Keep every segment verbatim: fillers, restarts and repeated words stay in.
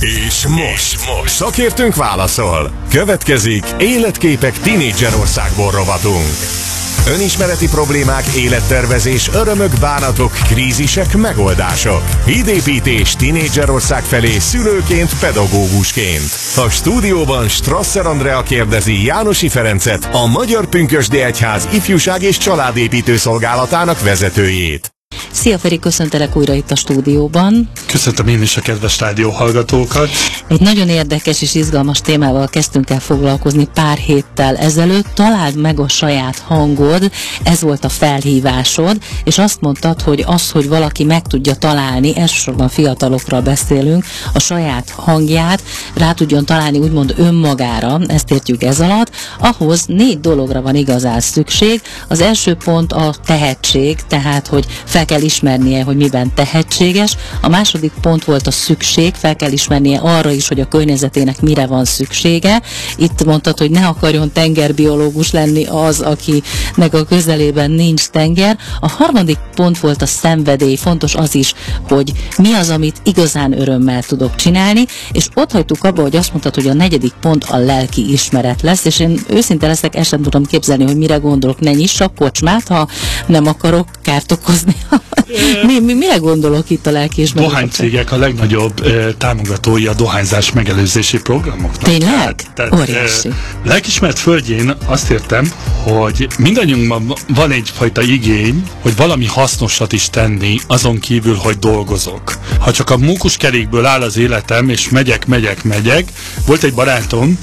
És most, most szakértőnk válaszol. Következik Életképek Tínédzserországból rovatunk. Önismereti problémák, élettervezés, örömök, bánatok, krízisek, megoldások. Hídépítés Tínédzserország felé szülőként, pedagógusként. A stúdióban Strasser Andrea kérdezi Jánosi Ferencet, a Magyar Pünkösdi Egyház Ifjúság és Családépítő Szolgálatának vezetőjét. Szia Feri, köszöntelek újra itt a stúdióban. Köszöntöm én is a kedves rádióhallgatókat. Egy nagyon érdekes és izgalmas témával kezdtünk el foglalkozni pár héttel ezelőtt. Találd meg a saját hangod, ez volt a felhívásod, és azt mondtad, hogy az, hogy valaki meg tudja találni, elsősorban fiatalokról beszélünk, a saját hangját, rá tudjon találni úgymond önmagára, ezt értjük ez alatt, ahhoz négy dologra van igazán szükség. Az első pont a tehetség, tehát, hogy fel kell ismernie, hogy miben tehetséges. A második pont volt a szükség, fel kell ismernie arra is, hogy a környezetének mire van szüksége. Itt mondtad, hogy ne akarjon tengerbiológus lenni az, akinek a közelében nincs tenger. A harmadik pont volt a szenvedély, fontos az is, hogy mi az, amit igazán örömmel tudok csinálni, és ott hagytuk abba, hogy azt mondtad, hogy a negyedik pont a lelki ismeret lesz, és én őszinte leszek, ezt sem tudom képzelni, hogy mire gondolok, ne nyissak kocsmát, ha nem akarok kárt okozni. mi, mi, mire gondolok itt a lelkiismeret? Dohánycégek a legnagyobb eh, támogatói a dohányzás megelőzési programoknak. Tényleg? Tehát, óriási. Eh, lelkiismeret földjén azt értem, hogy mindannyiunkban van egyfajta igény, hogy valami hasznosat is tenni, azon kívül, hogy dolgozok. Ha csak a mókuskerékből áll az életem, és megyek, megyek, megyek. Volt egy barátom,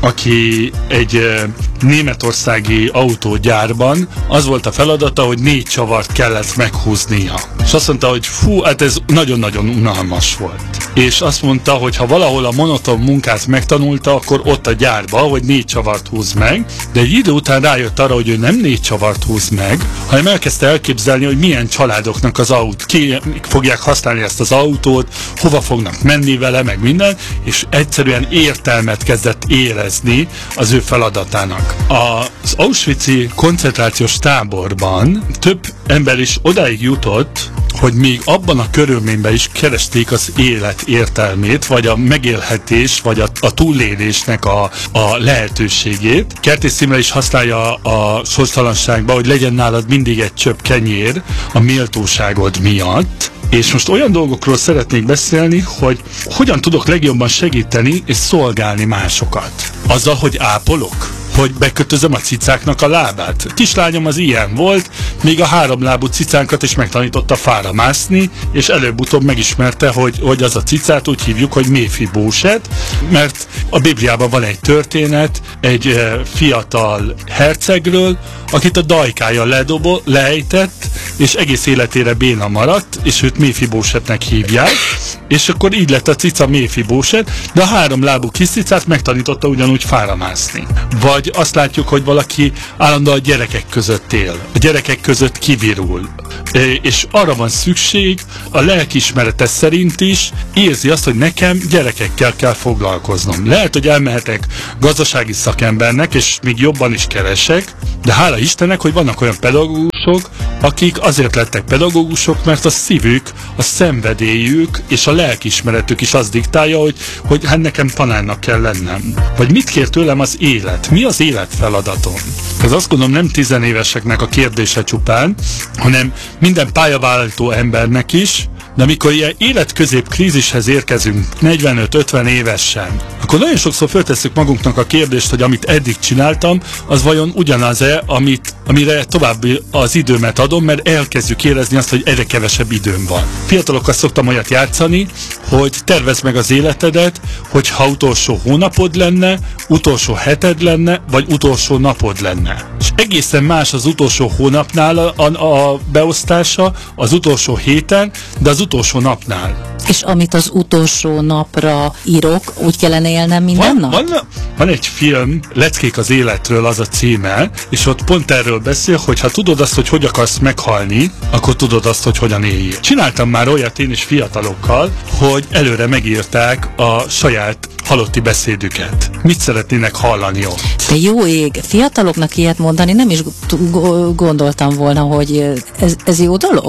aki egy eh, németországi autógyárban, az volt a feladata, hogy négy csavart kellett meghúznia. És azt mondta, hogy fú, hát ez nagyon-nagyon unalmas volt. És azt mondta, hogy ha valahol a monoton munkát megtanulta, akkor ott a gyárba, hogy négy csavart húz meg, de egy idő után rájött arra, hogy ő nem négy csavart húz meg, hanem elkezdte elképzelni, hogy milyen családoknak az autó, ki fogják használni ezt az autót, hova fognak menni vele, meg minden, és egyszerűen értelmet kezdett érezni az ő feladatának. Az auschwitzi koncentrációs táborban több ember is odáig jutott, hogy még abban a körülményben is keresték az élet értelmét, vagy a megélhetés, vagy a, a túlélésnek a, a lehetőségét. Kertész Imre is használja a sorstalanságba, hogy legyen nálad mindig egy csöpp kenyér a méltóságod miatt. És most olyan dolgokról szeretnék beszélni, hogy hogyan tudok legjobban segíteni és szolgálni másokat. Azzal, hogy ápolok, hogy bekötözöm a cicáknak a lábát. Kislányom az ilyen volt, még a háromlábú cicánkat is megtanította fára mászni, és előbb-utóbb megismerte, hogy, hogy az a cicát úgy hívjuk, hogy Méfibóset, mert a Bibliában van egy történet egy e, fiatal hercegről, akit a dajkája ledobol, lejtett, és egész életére béna maradt, és őt Méfibósetnek hívják, és akkor így lett a cica Méfibóset, de a háromlábú kis cicát megtanította ugyanúgy fára mászni. Vagy azt látjuk, hogy valaki állandóan a gyerekek között él, a gyerekek között kivirul, és arra van szükség, a lelkiismerete szerint is érzi azt, hogy nekem gyerekekkel kell foglalkoznom. Lehet, hogy elmehetek gazdasági szakembernek, és még jobban is keresek, de hála Istennek, hogy vannak olyan pedagógusok, akik azért lettek pedagógusok, mert a szívük, a szenvedélyük és a lelkiismeretük is azt diktálja, hogy, hogy hát nekem tanárnak kell lennem. Vagy mit kér tőlem az élet? Mi az élet feladatom? Ez azt gondolom nem tizenéveseknek a kérdése csupán, hanem minden pályaváltó embernek is, de amikor ilyen életközép krízishez érkezünk negyvenöt-ötven évesen, akkor nagyon sokszor föltesszük magunknak a kérdést, hogy amit eddig csináltam, az vajon ugyanaz-e, amit, amire tovább az időmet adom, mert elkezdjük érezni azt, hogy egyre kevesebb időm van. Fiatalokkal szoktam olyat játszani, hogy tervezd meg az életedet, hogy ha utolsó hónapod lenne, utolsó heted lenne, vagy utolsó napod lenne. És egészen más az utolsó hónapnál a, a, a beosztása, az utolsó héten, de az utolsó napnál. És amit az utolsó napra írok, úgy kellene élnem minden van, nap? Van, van egy film, Leckék az életről, az a címe, és ott pont erről beszél, hogy ha tudod azt, hogy hogy akarsz meghalni, akkor tudod azt, hogy hogyan éljél. Csináltam már olyat én is fiatalokkal, hogy előre megírták a saját halotti beszédüket. Mit szeretnének hallani ott? De jó ég, fiataloknak ilyet mondani nem is gondoltam volna, hogy ez, ez jó dolog.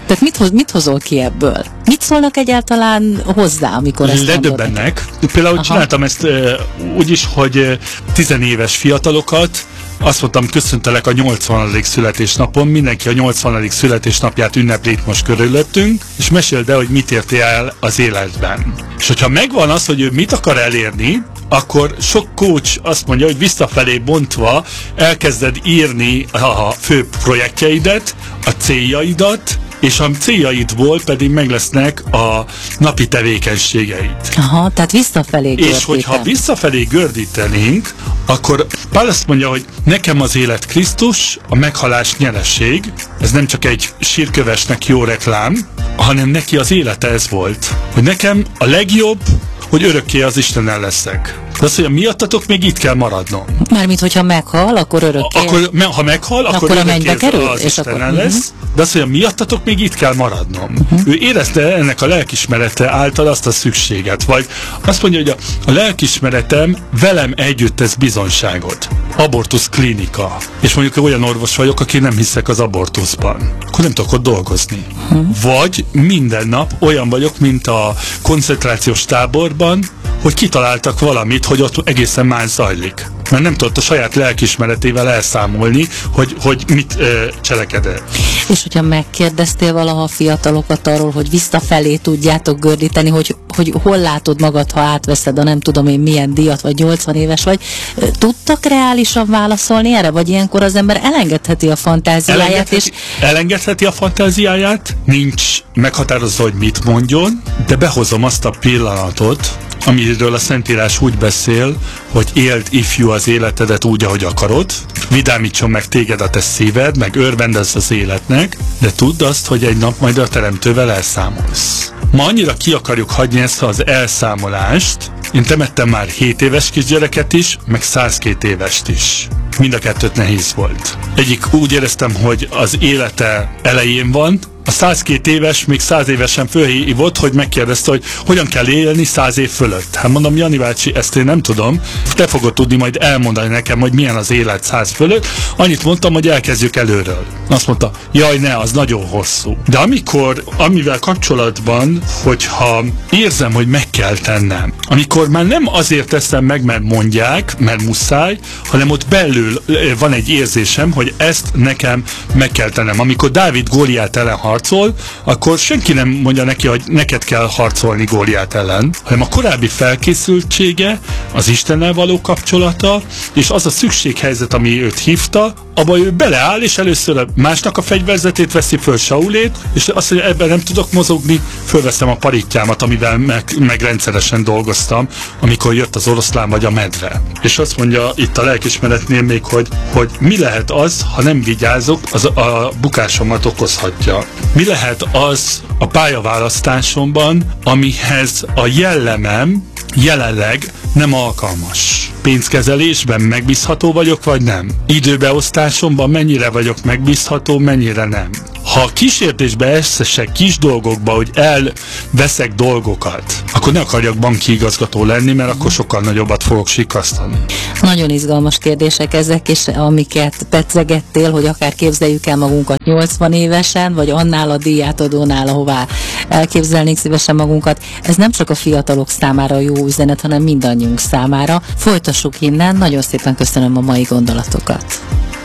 Tehát mit, hoz, mit hozol ki ebből? Mit szólnak egyáltalán hozzá, amikor ezt ledöbbennek. Például Aha. csináltam ezt uh, úgy is, hogy uh, tizenéves fiatalokat, azt mondtam, köszöntelek a nyolcvanadik születésnapon, mindenki a nyolcvanadik születésnapját ünnepli most körülöttünk, és meséld el, hogy mit értél el az életben. És hogyha megvan az, hogy ő mit akar elérni, akkor sok coach azt mondja, hogy visszafelé bontva elkezded írni a fő projektjeidet, a céljaidat, és a céljaidból pedig meg lesznek a napi tevékenységeid. Aha, tehát visszafelé gördítem. És hogyha visszafelé gördítenénk, akkor Pál azt mondja, hogy nekem az élet Krisztus, a meghalás nyereség. Ez nem csak egy sírkövesnek jó reklám, hanem neki az élete ez volt. Hogy nekem a legjobb, hogy örökké az Istennel leszek. De azt mondja, miattatok még itt kell maradnom. Mármint, hogyha meghal, akkor örökké. Akkor, ha meghal, akkor, akkor örökké kerül, az és Istennel akkor, lesz. uh-huh. De azt mondja, miattatok még itt kell maradnom. Uh-huh. Ő érezte ennek a lelkismerete által azt a szükséget. Vagy azt mondja, hogy a, a lelkismeretem velem együtt tesz bizonyságot. Abortusz klinika. És mondjuk olyan orvos vagyok, aki nem hiszek az abortuszban. Akkor nem tudok ott dolgozni. Uh-huh. Vagy minden nap olyan vagyok, mint a koncentrációs táborban, hogy kitaláltak valamit, hogy ott egészen más zajlik. Mert nem tudott a saját lelkismeretével elszámolni, hogy, hogy mit ö, cselekedett. És hogyha megkérdeztél valaha a fiatalokat arról, hogy visszafelé tudjátok gördíteni, hogy, hogy hol látod magad, ha átveszed a nem tudom én milyen díjat, vagy nyolcvan éves vagy, tudtak reálisan válaszolni erre? Vagy ilyenkor az ember elengedheti a fantáziáját? Elengedheti, és... elengedheti a fantáziáját, nincs meghatározva, hogy mit mondjon, de behozom azt a pillanatot, amiről a Szentírás úgy beszél, hogy éld ifjú az életedet úgy, ahogy akarod, vidámítson meg téged a te szíved, meg örvendezz az életnek, de tudd azt, hogy egy nap majd a Teremtővel elszámolsz. Ma annyira ki akarjuk hagyni ezt az elszámolást. Én temettem már hét éves kisgyereket is, meg százkét évest is. Mind a kettőt nehéz volt. Egyik úgy éreztem, hogy az élete elején van, a százkét éves, még száz évesen fölhívott, hogy megkérdezte, hogy hogyan kell élni száz év fölött. Hát mondom, Jani bácsi, ezt én nem tudom, te fogod tudni majd elmondani nekem, hogy milyen az élet száz fölött. Annyit mondtam, hogy elkezdjük előről. Azt mondta, jaj ne, az nagyon hosszú. De amikor, amivel kapcsolatban, hogyha érzem, hogy meg kell tennem, amikor már nem azért teszem meg, mert mondják, mert muszáj, hanem ott belül van egy érzésem, hogy ezt nekem meg kell tennem. Amikor Dávid Góliát ellen harcol, akkor senki nem mondja neki, hogy neked kell harcolni Góliát ellen, hanem a korábbi felkészültsége, az Istennel való kapcsolata, és az a szükséghelyzet, ami őt hívta, abba ő beleáll, és először másnak a fegyverzetét veszi föl, Saulét, és azt mondja, ebben nem tudok mozogni, fölveszem a parittyámat, amivel meg, meg rendszeresen dolgoztam, amikor jött az oroszlán vagy a medve. És azt mondja itt a lelkismeretnél még, hogy, hogy mi lehet az, ha nem vigyázok, az a bukásomat okozhatja. Mi lehet az a pályaválasztásomban, amihez a jellemem jelenleg nem alkalmas. Pénzkezelésben megbízható vagyok, vagy nem? Időbeosztásomban mennyire vagyok megbízható, mennyire nem? Ha kísértésbe eszesek kis dolgokba, hogy elveszek dolgokat, akkor ne akarjak banki igazgató lenni, mert akkor sokkal nagyobbat fogok sikasztani. Nagyon izgalmas kérdések ezek, és amiket pedzegettél, hogy akár képzeljük el magunkat nyolcvan évesen, vagy annál a díjátadónál, ahová elképzelnénk szívesen magunkat. Ez nem csak a fiatalok számára jó üzenet, hanem mindannyiunk számára. Folytassuk innen, nagyon szépen köszönöm a mai gondolatokat.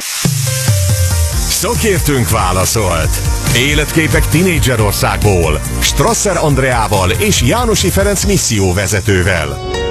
Szakértőnk válaszolt. Életképek Tinédzserországból Strasser Andreával és Jánosi Ferenc misszióvezetővel.